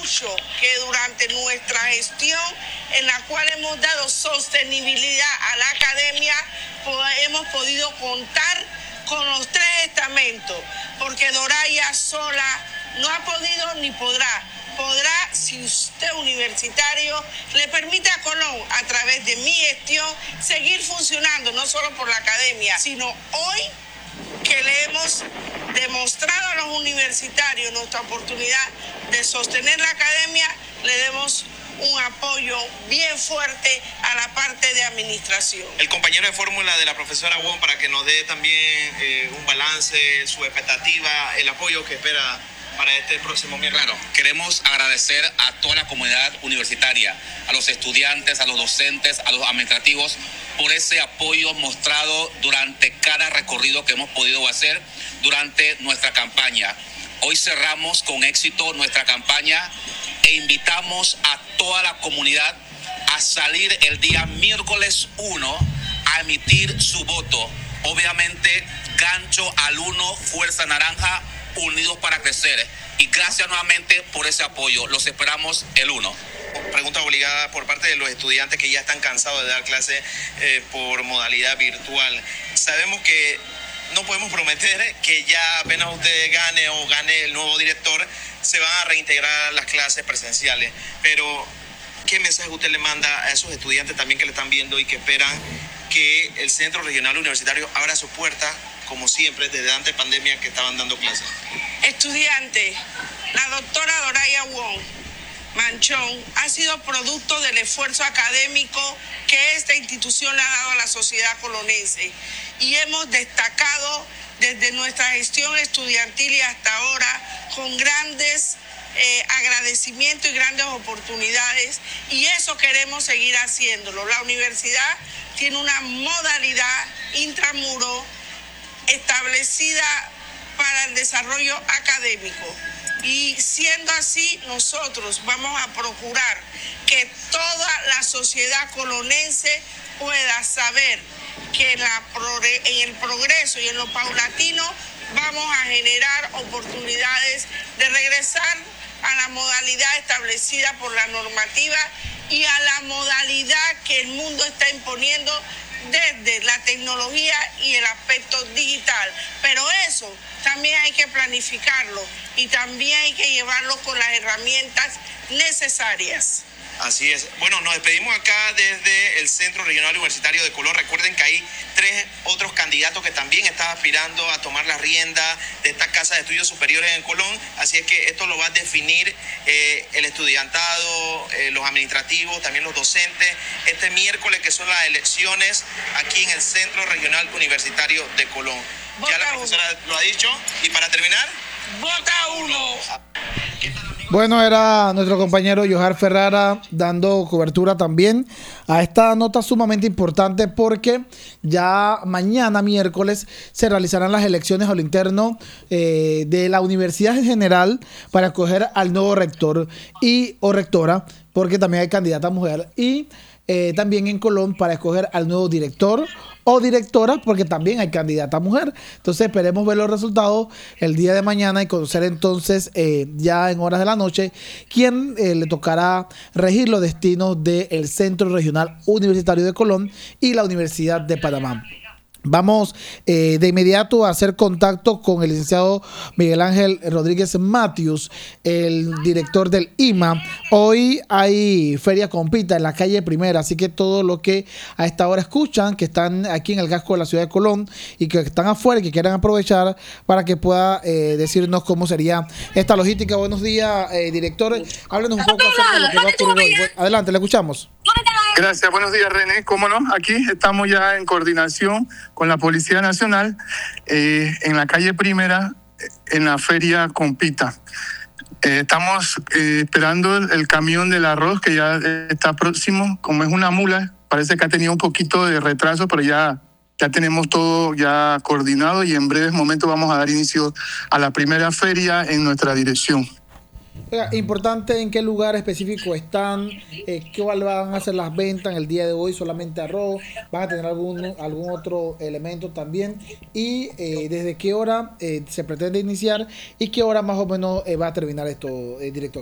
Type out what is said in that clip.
mucho que durante nuestra gestión, en la cual hemos dado sostenibilidad a la academia, hemos podido contar con los 3 estamentos, porque Doraya sola no ha podido ni podrá, si usted universitario le permite a Colón, a través de mi gestión, seguir funcionando, no solo por la academia, sino hoy que le hemos demostrado a los universitarios nuestra oportunidad de sostener la academia, le demos un apoyo bien fuerte a la parte de administración. El compañero de fórmula de la profesora Wong, para que nos dé también un balance, su expectativa, el apoyo que espera para este próximo miércoles. Claro, queremos agradecer a toda la comunidad universitaria, a los estudiantes, a los docentes, a los administrativos, por ese apoyo mostrado durante cada recorrido que hemos podido hacer durante nuestra campaña. Hoy cerramos con éxito nuestra campaña e invitamos a toda la comunidad a salir el día miércoles 1 a emitir su voto. Obviamente, gancho al 1, Fuerza Naranja, unidos para crecer. Y gracias nuevamente por ese apoyo. Los esperamos el 1. Pregunta obligada por parte de los estudiantes que ya están cansados de dar clases por modalidad virtual. Sabemos que no podemos prometer que ya apenas usted gane el nuevo director, se van a reintegrar las clases presenciales. Pero, ¿qué mensaje usted le manda a esos estudiantes también que le están viendo y que esperan que el Centro Regional Universitario abra sus puertas, como siempre, desde antes de pandemia que estaban dando clases? Estudiantes, la doctora Doraya Wong Manchón ha sido producto del esfuerzo académico que esta institución le ha dado a la sociedad colonense, y hemos destacado desde nuestra gestión estudiantil y hasta ahora con grandes agradecimientos y grandes oportunidades, y eso queremos seguir haciéndolo. La universidad tiene una modalidad intramuro establecida para el desarrollo académico, y siendo así, nosotros vamos a procurar que toda la sociedad colonense pueda saber que en el progreso y en lo paulatino vamos a generar oportunidades de regresar a la modalidad establecida por la normativa y a la modalidad que el mundo está imponiendo desde la tecnología y el aspecto digital. Pero eso también hay que planificarlo y también hay que llevarlo con las herramientas necesarias. Así es. Bueno, nos despedimos acá desde el Centro Regional Universitario de Colón. Recuerden que hay 3 otros candidatos que también están aspirando a tomar la rienda de esta Casa de Estudios Superiores en Colón. Así es que esto lo va a definir el estudiantado, los administrativos, también los docentes, este miércoles, que son las elecciones aquí en el Centro Regional Universitario de Colón. Vota ya la profesora lo ha dicho. Y para terminar, ¡vota 1! Bueno, era nuestro compañero Johar Ferrara dando cobertura también a esta nota sumamente importante, porque ya mañana miércoles se realizarán las elecciones a lo interno de la universidad en general para escoger al nuevo rector o rectora, porque también hay candidata mujer, y también en Colón para escoger al nuevo director o directora, porque también hay candidata mujer. Entonces esperemos ver los resultados el día de mañana y conocer entonces ya en horas de la noche quién le tocará regir los destinos del Centro Regional Universitario de Colón y la Universidad de Panamá. Vamos de inmediato a hacer contacto con el licenciado Miguel Ángel Rodríguez Matius, el director del IMA. Hoy hay Feria Compita en la calle Primera, así que todo lo que a esta hora escuchan, que están aquí en el casco de la ciudad de Colón y que están afuera y que quieran aprovechar para que pueda decirnos cómo sería esta logística. Buenos días, director. Háblenos un poco acerca de lo que va a ocurrir hoy. Adelante, le escuchamos. Gracias, buenos días, René. Cómo no, aquí estamos ya en coordinación con la Policía Nacional en la calle Primera, en la Feria Compita. Estamos esperando el camión del arroz, que ya está próximo. Como es una mula, parece que ha tenido un poquito de retraso, pero ya tenemos todo ya coordinado, y en breves momentos vamos a dar inicio a la primera feria en nuestra dirección. Importante, ¿en qué lugar específico están? ¿Cuál van a ser las ventas en el día de hoy? ¿Solamente arroz? ¿Van a tener algún otro elemento también? ¿Y desde qué hora se pretende iniciar? ¿Y qué hora más o menos va a terminar esto, director?